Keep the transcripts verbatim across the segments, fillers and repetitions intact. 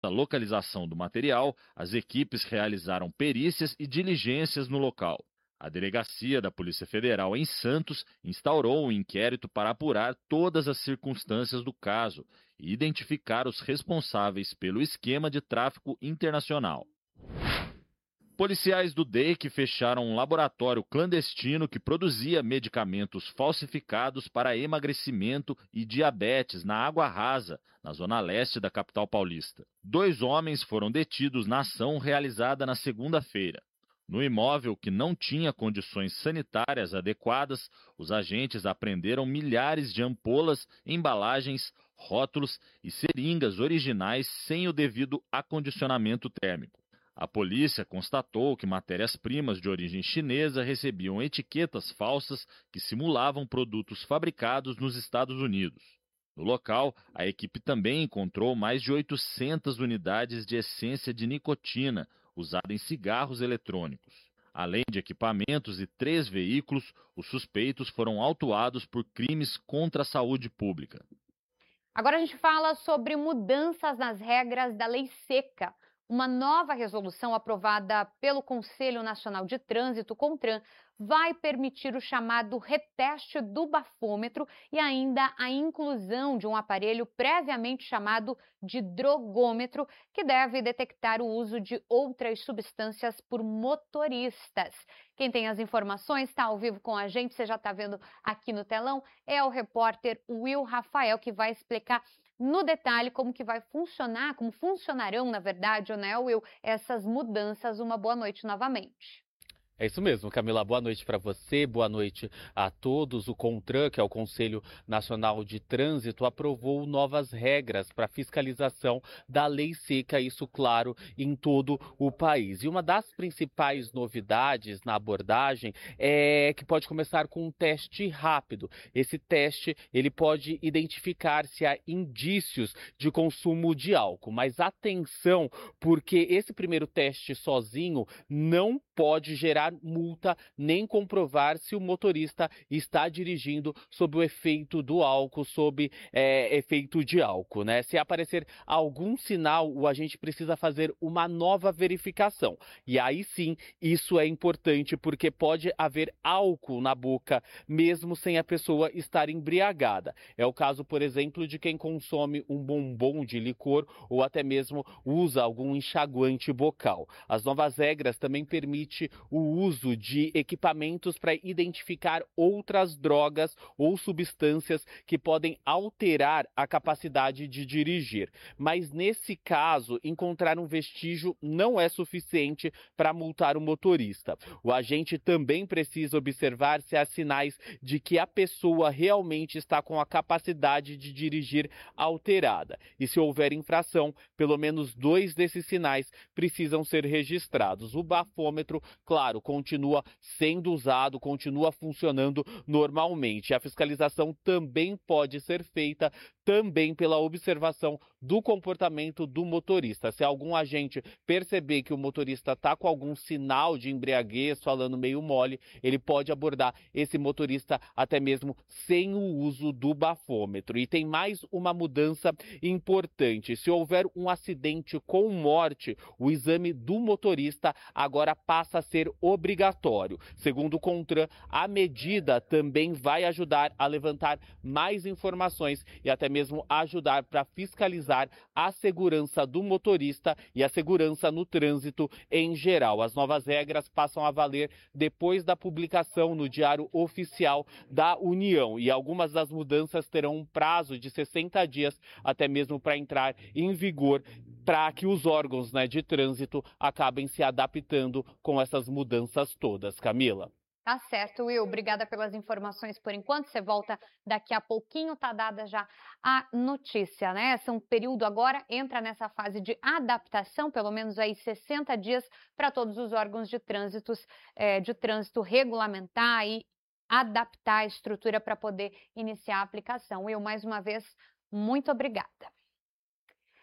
A localização do material, as equipes realizaram perícias e diligências no local. A delegacia da Polícia Federal em Santos instaurou um inquérito para apurar todas as circunstâncias do caso e identificar os responsáveis pelo esquema de tráfico internacional. Policiais do D E C fecharam um laboratório clandestino que produzia medicamentos falsificados para emagrecimento e diabetes na Água Rasa, na zona leste da capital paulista. Dois homens foram detidos na ação realizada na segunda-feira. No imóvel, que não tinha condições sanitárias adequadas, os agentes apreenderam milhares de ampolas, embalagens, rótulos e seringas originais sem o devido acondicionamento térmico. A polícia constatou que matérias-primas de origem chinesa recebiam etiquetas falsas que simulavam produtos fabricados nos Estados Unidos. No local, a equipe também encontrou mais de oitocentas unidades de essência de nicotina, usada em cigarros eletrônicos. Além de equipamentos e três veículos, os suspeitos foram autuados por crimes contra a saúde pública. Agora a gente fala sobre mudanças nas regras da Lei Seca. Uma nova resolução aprovada pelo Conselho Nacional de Trânsito, CONTRAN, vai permitir o chamado reteste do bafômetro e ainda a inclusão de um aparelho previamente chamado de drogômetro, que deve detectar o uso de outras substâncias por motoristas. Quem tem as informações está ao vivo com a gente, você já está vendo aqui no telão, é o repórter Will Rafael, que vai explicar no detalhe como que vai funcionar, como funcionarão, na verdade, né, Will, essas mudanças. Uma boa noite novamente. É isso mesmo, Camila. Boa noite para você, boa noite a todos. O CONTRAN, que é o Conselho Nacional de Trânsito, aprovou novas regras para fiscalização da Lei Seca, isso, claro, em todo o país. E uma das principais novidades na abordagem é que pode começar com um teste rápido. Esse teste, ele pode identificar se há indícios de consumo de álcool. Mas atenção, porque esse primeiro teste sozinho não pode gerar multa nem comprovar se o motorista está dirigindo sob o efeito do álcool, sob é, efeito de álcool, né? Se aparecer algum sinal, o agente precisa fazer uma nova verificação. E aí sim, isso é importante, porque pode haver álcool na boca, mesmo sem a pessoa estar embriagada. É o caso, por exemplo, de quem consome um bombom de licor ou até mesmo usa algum enxaguante bucal. As novas regras também permitem o uso de equipamentos para identificar outras drogas ou substâncias que podem alterar a capacidade de dirigir. Mas nesse caso, encontrar um vestígio não é suficiente para multar o motorista. O agente também precisa observar se há sinais de que a pessoa realmente está com a capacidade de dirigir alterada. E se houver infração, pelo menos dois desses sinais precisam ser registrados. O bafômetro, claro, continua sendo usado, continua funcionando normalmente. A fiscalização também pode ser feita também pela observação do comportamento do motorista. Se algum agente perceber que o motorista está com algum sinal de embriaguez, falando meio mole, ele pode abordar esse motorista até mesmo sem o uso do bafômetro. E tem mais uma mudança importante. Se houver um acidente com morte, o exame do motorista agora passa a ser obrigatório. Segundo o CONTRAN, a medida também vai ajudar a levantar mais informações e até mesmo ajudar para fiscalizar a segurança do motorista e a segurança no trânsito em geral. As novas regras passam a valer depois da publicação no Diário Oficial da União, e algumas das mudanças terão um prazo de sessenta dias até mesmo para entrar em vigor, para que os órgãos, né, de trânsito acabem se adaptando com essas mudanças todas. Camila. Tá certo, Will. Obrigada pelas informações por enquanto. Você volta daqui a pouquinho, tá dada já a notícia, né? Esse é um período agora, entra nessa fase de adaptação, pelo menos aí sessenta dias para todos os órgãos de trânsito, é, de trânsito regulamentar e adaptar a estrutura para poder iniciar a aplicação. Will, mais uma vez, muito obrigada.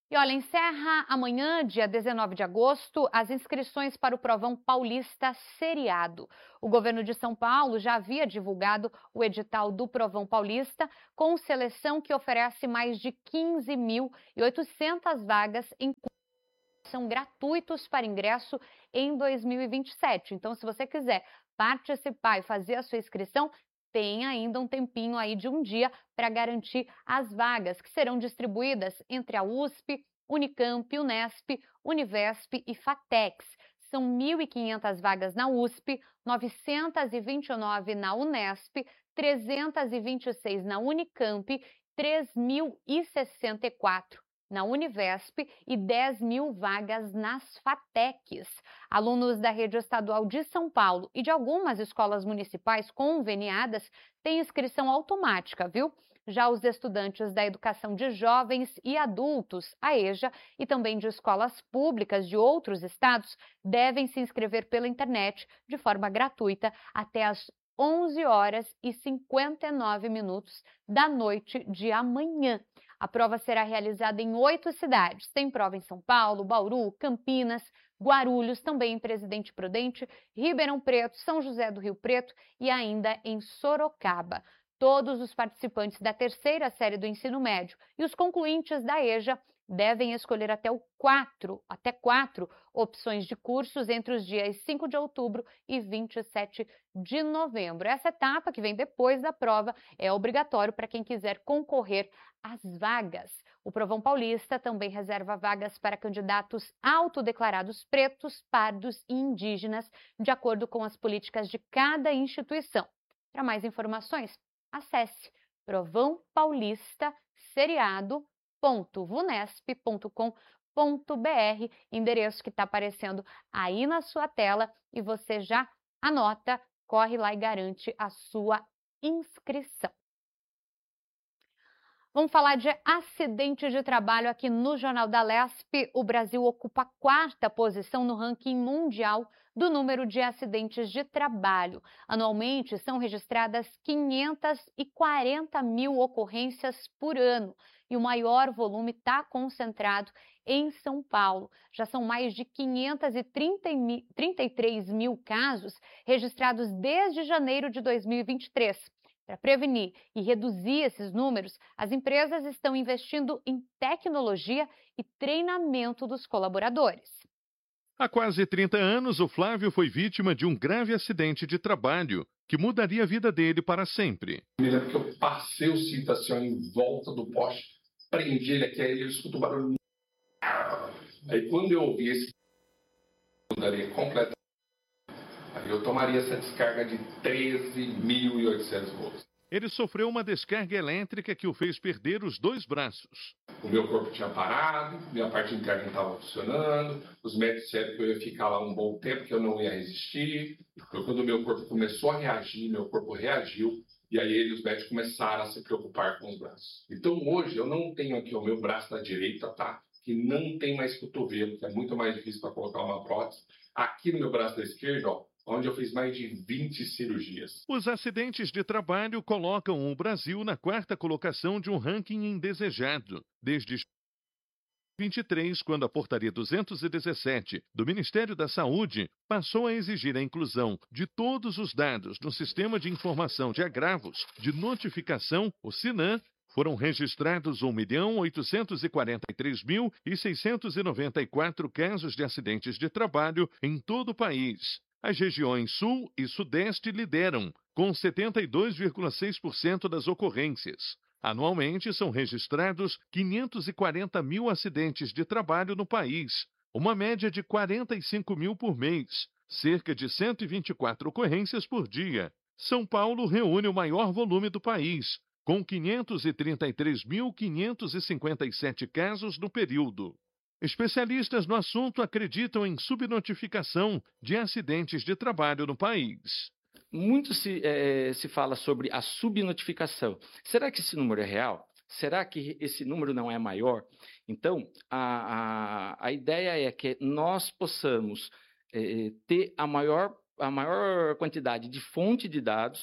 E olha, encerra amanhã, dia dezenove de agosto, as inscrições para o Provão Paulista Seriado. O governo de São Paulo já havia divulgado o edital do Provão Paulista, com seleção que oferece mais de quinze mil e oitocentas vagas em cursos são gratuitos para ingresso em dois mil e vinte e sete. Então, se você quiser participar e fazer a sua inscrição, tem ainda um tempinho aí de um dia para garantir as vagas que serão distribuídas entre a U S P, Unicamp, Unesp, Univesp e Fatex. São mil e quinhentas vagas na U S P, novecentas e vinte e nove na Unesp, trezentas e vinte e seis na Unicamp, três mil e sessenta e quatro na Univesp e dez mil vagas nas Fatecs. Alunos da rede estadual de São Paulo e de algumas escolas municipais conveniadas têm inscrição automática, viu? Já os estudantes da educação de jovens e adultos, a EJA, e também de escolas públicas de outros estados, devem se inscrever pela internet de forma gratuita até às onze horas e cinquenta e nove minutos da noite de amanhã. A prova será realizada em oito cidades. Tem prova em São Paulo, Bauru, Campinas, Guarulhos, também em Presidente Prudente, Ribeirão Preto, São José do Rio Preto e ainda em Sorocaba. Todos os participantes da terceira série do ensino médio e os concluintes da EJA devem escolher até o quatro, até quatro opções de cursos entre os dias cinco de outubro e vinte e sete de novembro. Essa etapa, que vem depois da prova, é obrigatório para quem quiser concorrer às vagas. O Provão Paulista também reserva vagas para candidatos autodeclarados pretos, pardos e indígenas, de acordo com as políticas de cada instituição. Para mais informações, acesse provão paulista seriado ponto vunesp ponto com ponto br, endereço que está aparecendo aí na sua tela, e você já anota, corre lá e garante a sua inscrição. Vamos falar de acidente de trabalho aqui no Jornal da Lesp. O Brasil ocupa a quarta posição no ranking mundial do número de acidentes de trabalho. Anualmente, são registradas quinhentas e quarenta mil ocorrências por ano. E o maior volume está concentrado em São Paulo. Já são mais de quinhentos e trinta e três mil casos registrados desde janeiro de dois mil e vinte e três. Para prevenir e reduzir esses números, as empresas estão investindo em tecnologia e treinamento dos colaboradores. Há quase trinta anos, o Flávio foi vítima de um grave acidente de trabalho que mudaria a vida dele para sempre. Me lembro que eu passei o cinto assim, em volta do poste, prendi ele aqui, aí eu escuto o barulho. Aí quando eu ouvi esse, eu mudaria completamente. Aí eu tomaria essa descarga de treze mil e oitocentos volts. Ele sofreu uma descarga elétrica que o fez perder os dois braços. O meu corpo tinha parado, minha parte interna não estava funcionando, os médicos disseram que eu ia ficar lá um bom tempo, que eu não ia resistir. Foi quando o meu corpo começou a reagir, meu corpo reagiu, e aí eles, os médicos começaram a se preocupar com os braços. Então hoje eu não tenho aqui o meu braço da direita, tá? Que não tem mais cotovelo, que é muito mais difícil para colocar uma prótese. Aqui no meu braço da esquerda, ó, onde eu fiz mais de vinte cirurgias. Os acidentes de trabalho colocam o Brasil na quarta colocação de um ranking indesejado. Desde vinte e três, quando a Portaria duzentos e dezessete do Ministério da Saúde passou a exigir a inclusão de todos os dados no Sistema de Informação de Agravos de Notificação, o SINAM, foram registrados um milhão oitocentos e quarenta e três mil e seiscentos e noventa e quatro casos de acidentes de trabalho em todo o país. As regiões Sul e Sudeste lideram, com setenta e dois vírgula seis por cento das ocorrências. Anualmente, são registrados quinhentos e quarenta mil acidentes de trabalho no país, uma média de quarenta e cinco mil por mês, cerca de cento e vinte e quatro ocorrências por dia. São Paulo reúne o maior volume do país, com quinhentos e trinta e três mil quinhentos e cinquenta e sete casos no período. Especialistas no assunto acreditam em subnotificação de acidentes de trabalho no país. Muito se, é, se fala sobre a subnotificação. Será que esse número é real? Será que esse número não é maior? Então, a, a, a ideia é que nós possamos é, ter a maior, a maior quantidade de fonte de dados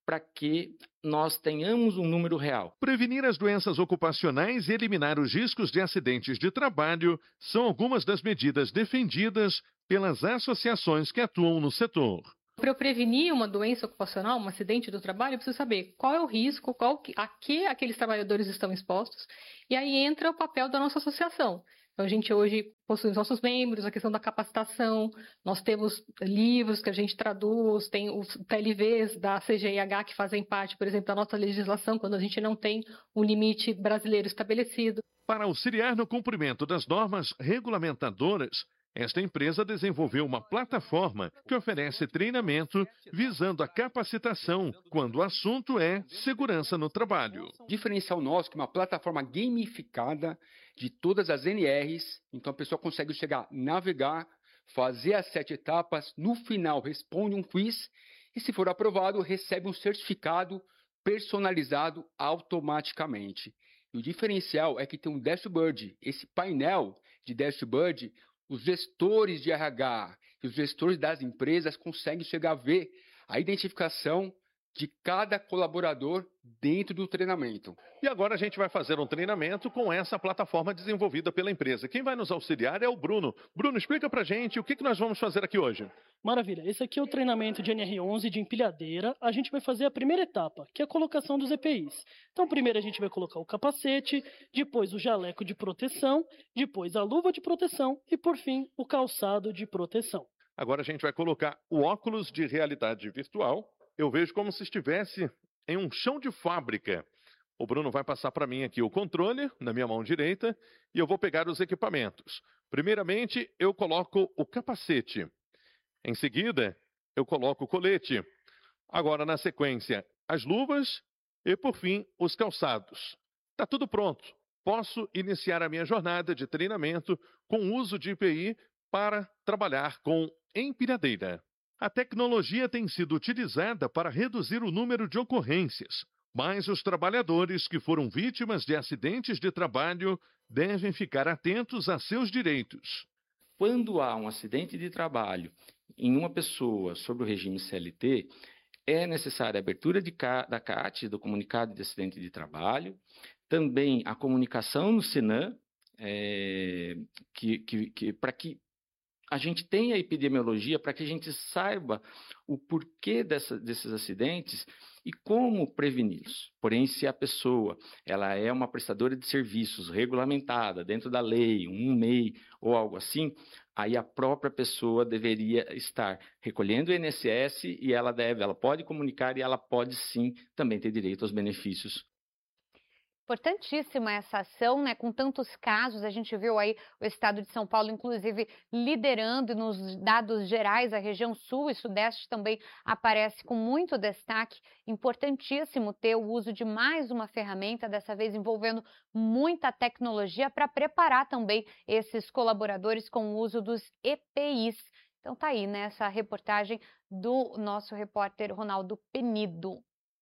para que nós tenhamos um número real. Prevenir as doenças ocupacionais e eliminar os riscos de acidentes de trabalho são algumas das medidas defendidas pelas associações que atuam no setor. Para eu prevenir uma doença ocupacional, um acidente do trabalho, eu preciso saber qual é o risco, qual, a que aqueles trabalhadores estão expostos, e aí entra o papel da nossa associação. Então, a gente hoje possui os nossos membros, a questão da capacitação, nós temos livros que a gente traduz, tem os T L Vs da C G I H que fazem parte, por exemplo, da nossa legislação, quando a gente não tem um limite brasileiro estabelecido. Para auxiliar no cumprimento das normas regulamentadoras, esta empresa desenvolveu uma plataforma que oferece treinamento visando a capacitação quando o assunto é segurança no trabalho. Diferencial nosso que é uma plataforma gamificada de todas as N Rs, então a pessoa consegue chegar, navegar, fazer as sete etapas, no final responde um quiz e se for aprovado recebe um certificado personalizado automaticamente. E o diferencial é que tem um dashboard, esse painel de dashboard, os gestores de R H e os gestores das empresas conseguem chegar a ver a identificação de cada colaborador dentro do treinamento. E agora a gente vai fazer um treinamento com essa plataforma desenvolvida pela empresa. Quem vai nos auxiliar é o Bruno. Bruno, explica pra gente o que, que nós vamos fazer aqui hoje. Maravilha, esse aqui é o treinamento de N R onze de empilhadeira. A gente vai fazer a primeira etapa, que é a colocação dos E P Is. Então primeiro a gente vai colocar o capacete, depois o jaleco de proteção, depois a luva de proteção e por fim o calçado de proteção. Agora a gente vai colocar o óculos de realidade virtual. Eu vejo como se estivesse em um chão de fábrica. O Bruno vai passar para mim aqui o controle, na minha mão direita, e eu vou pegar os equipamentos. Primeiramente, eu coloco o capacete. Em seguida, eu coloco o colete. Agora, na sequência, as luvas e, por fim, os calçados. Está tudo pronto. Posso iniciar a minha jornada de treinamento com o uso de I P I para trabalhar com empilhadeira. A tecnologia tem sido utilizada para reduzir o número de ocorrências, mas os trabalhadores que foram vítimas de acidentes de trabalho devem ficar atentos a seus direitos. Quando há um acidente de trabalho em uma pessoa sobre o regime C L T, é necessária a abertura de ca... da C A T, do Comunicado de Acidente de Trabalho, também a comunicação no SINAM, é... que, que, que, para que a gente tenha a epidemiologia, para que a gente saiba o porquê dessa, desses acidentes e como preveni-los. Porém, se a pessoa ela é uma prestadora de serviços regulamentada dentro da lei, um M E I ou algo assim, aí a própria pessoa deveria estar recolhendo o I N S S e ela deve, ela pode comunicar e ela pode sim também ter direito aos benefícios. Importantíssima essa ação, né? Com tantos casos, a gente viu aí o estado de São Paulo, inclusive, liderando e nos dados gerais, a região sul e sudeste também aparece com muito destaque. Importantíssimo ter o uso de mais uma ferramenta, dessa vez envolvendo muita tecnologia para preparar também esses colaboradores com o uso dos E P Is. Então tá aí, né? Essa reportagem do nosso repórter Ronaldo Penido.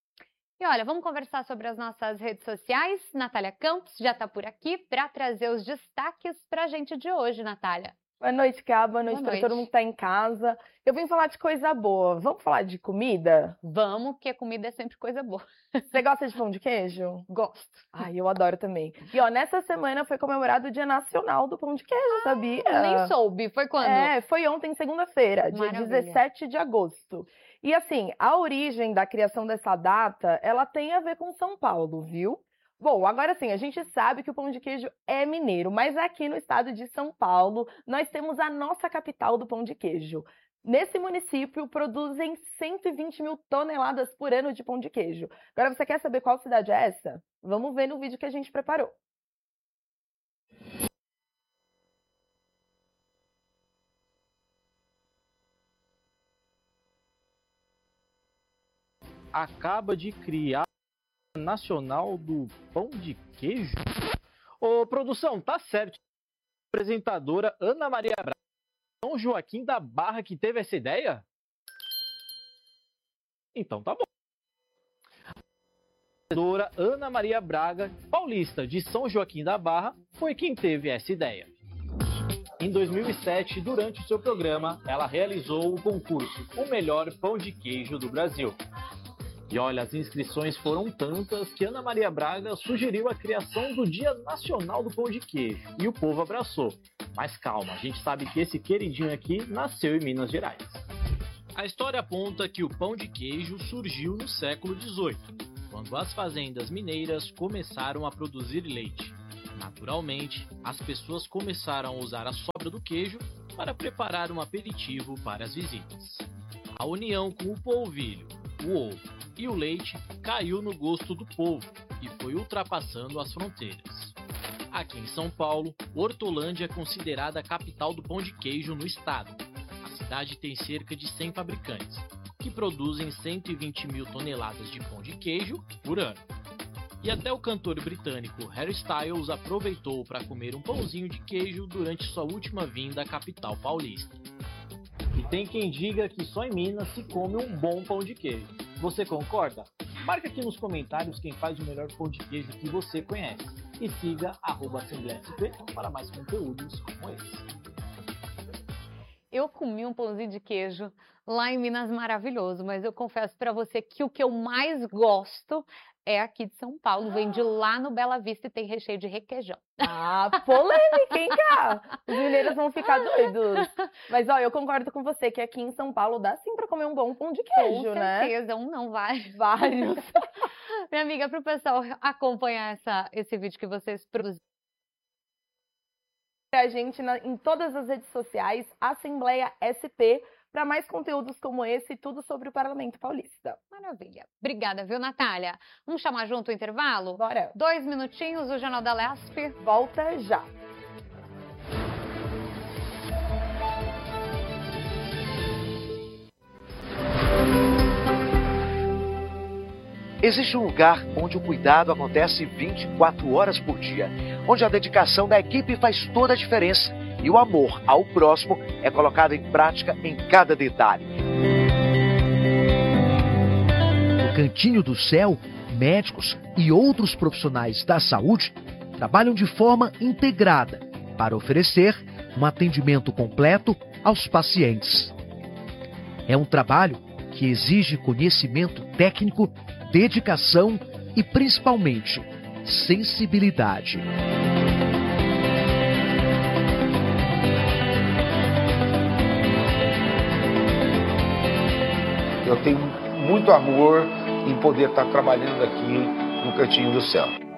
E olha, vamos conversar sobre as nossas redes sociais. Natália Campos já está por aqui para trazer os destaques para a gente de hoje, Natália. Boa noite, Cá. Boa noite para todo mundo que está em casa. Eu vim falar de coisa boa. Vamos falar de comida? Vamos, porque comida é sempre coisa boa. Você gosta de pão de queijo? Gosto. Ai, eu adoro também. E ó, nessa semana foi comemorado o Dia Nacional do Pão de Queijo, ah, sabia? Nem soube. Foi quando? É, foi ontem, segunda-feira, dia dezessete de agosto. E assim, a origem da criação dessa data, ela tem a ver com São Paulo, viu? Bom, agora sim, a gente sabe que o pão de queijo é mineiro, mas aqui no estado de São Paulo, nós temos a nossa capital do pão de queijo. Nesse município, produzem cento e vinte mil toneladas por ano de pão de queijo. Agora, você quer saber qual cidade é essa? Vamos ver no vídeo que a gente preparou. Acaba de criar a Nacional do Pão de Queijo? Ô, produção, tá certo. A apresentadora Ana Maria Braga, São Joaquim da Barra, que teve essa ideia? Então tá bom. A apresentadora Ana Maria Braga, paulista de São Joaquim da Barra, foi quem teve essa ideia. Em dois mil e sete, durante o seu programa, ela realizou o concurso O Melhor Pão de Queijo do Brasil. E olha, as inscrições foram tantas que Ana Maria Braga sugeriu a criação do Dia Nacional do Pão de Queijo. E o povo abraçou. Mas calma, a gente sabe que esse queridinho aqui nasceu em Minas Gerais. A história aponta que o pão de queijo surgiu no século dezoito, quando as fazendas mineiras começaram a produzir leite. Naturalmente, as pessoas começaram a usar a sobra do queijo para preparar um aperitivo para as visitas. A união com o polvilho, o ovo e o leite caiu no gosto do povo e foi ultrapassando as fronteiras. Aqui em São Paulo, Hortolândia é considerada a capital do pão de queijo no estado. A cidade tem cerca de cem fabricantes, que produzem cento e vinte mil toneladas de pão de queijo por ano. E até o cantor britânico Harry Styles aproveitou para comer um pãozinho de queijo durante sua última vinda à capital paulista. E tem quem diga que só em Minas se come um bom pão de queijo. Você concorda? Marca aqui nos comentários quem faz o melhor pão de queijo que você conhece. E siga arroba Assembleia S P para mais conteúdos como esse. Eu comi um pãozinho de queijo lá em Minas maravilhoso, mas eu confesso para você que o que eu mais gosto é aqui de São Paulo, vem de lá no Bela Vista e tem recheio de requeijão. Ah, polêmica, hein, cá? Os mineiros vão ficar doidos. Mas, ó, eu concordo com você que aqui em São Paulo dá sim pra comer um bom pão de queijo, com né? Com certeza, um não vai. Vários. Minha amiga, pro pessoal acompanhar essa, esse vídeo que vocês produziram. A gente na, em todas as redes sociais, Assembleia S P, para mais conteúdos como esse e tudo sobre o Parlamento Paulista. Maravilha. Obrigada, viu, Natália? Vamos chamar junto o intervalo? Bora. Dois minutinhos, o Jornal da Lesp volta já. Existe um lugar onde o cuidado acontece vinte e quatro horas por dia, onde a dedicação da equipe faz toda a diferença e o amor ao próximo é colocado em prática em cada detalhe. No Cantinho do Céu, médicos e outros profissionais da saúde trabalham de forma integrada para oferecer um atendimento completo aos pacientes. É um trabalho que exige conhecimento técnico, dedicação e, principalmente, sensibilidade. Eu tenho muito amor em poder estar trabalhando aqui no Cantinho do Céu.